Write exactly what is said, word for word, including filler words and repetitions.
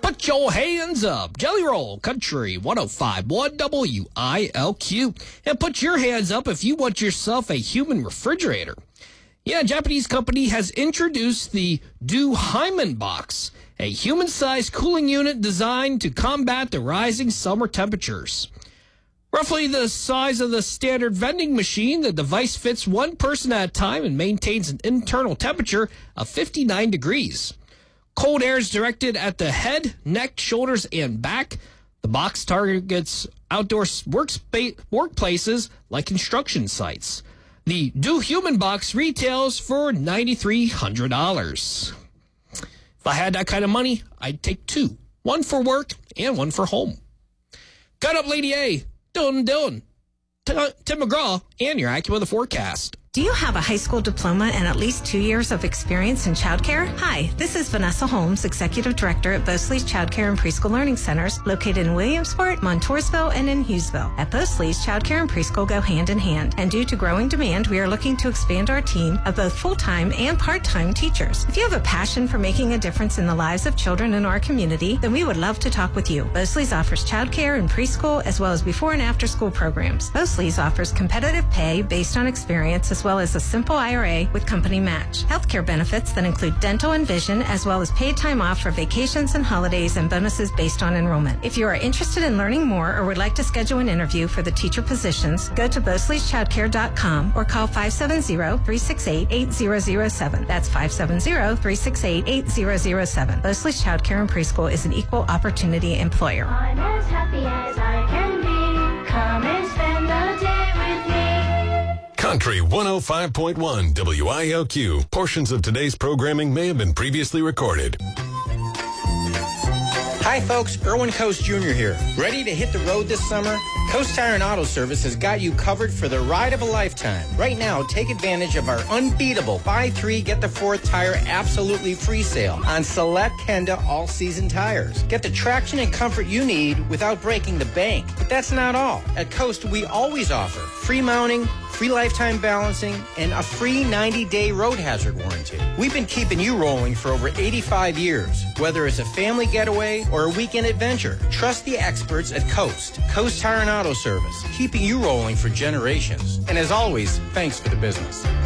Put your hands up. Jelly Roll Country one oh five point one W I L Q. And put your hands up if you want yourself a human refrigerator. Yeah, a Japanese company has introduced the Do Hyman Box, a human-sized cooling unit designed to combat the rising summer temperatures. Roughly the size of the standard vending machine, the device fits one person at a time and maintains an internal temperature of fifty-nine degrees. Cold air is directed at the head, neck, shoulders, and back. The box targets outdoor workspace, workplaces like construction sites. The Do Human Box retails for nine thousand three hundred dollars. If I had that kind of money, I'd take two. One for work and one for home. Got up, Lady A. Dylan Dylan. Tim McGraw, and your AccuWeather forecast. Do you have a high school diploma and at least two years of experience in childcare? Hi, this is Vanessa Holmes, Executive Director at Bosley's Childcare and Preschool Learning Centers, located in Williamsport, Montoursville, and in Hughesville. At Bosley's, childcare and preschool go hand in hand, and due to growing demand, we are looking to expand our team of both full-time and part-time teachers. If you have a passion for making a difference in the lives of children in our community, then we would love to talk with you. Bosley's offers childcare and preschool, as well as before and after school programs. Bosley's offers competitive pay based on experience, as well as a simple I R A with company match. Healthcare benefits that include dental and vision, as well as paid time off for vacations and holidays and bonuses based on enrollment. If you are interested in learning more or would like to schedule an interview for the teacher positions, go to bosleys childcare dot com or call five seven zero, three six eight, eight zero zero seven. That's five seven zero, three six eight, eight zero zero seven. Bosley's Childcare and Preschool is an equal opportunity employer. I'm as happy as I can be. Come and spend the day with me. Country one oh five point one W I L Q. Portions of today's programming may have been previously recorded. Hi folks, Erwin Coast Junior here. Ready to hit the road this summer? Coast Tire and Auto Service has got you covered for the ride of a lifetime. Right now, take advantage of our unbeatable buy three, get the fourth tire absolutely free sale on select Kenda all-season tires. Get the traction and comfort you need without breaking the bank. But that's not all. At Coast, we always offer free mounting, free lifetime balancing, and a free ninety-day road hazard warranty. We've been keeping you rolling for over eighty-five years. Whether it's a family getaway or a weekend adventure, trust the experts at Coast. Coast Tire and Auto Service, keeping you rolling for generations. And as always, thanks for the business.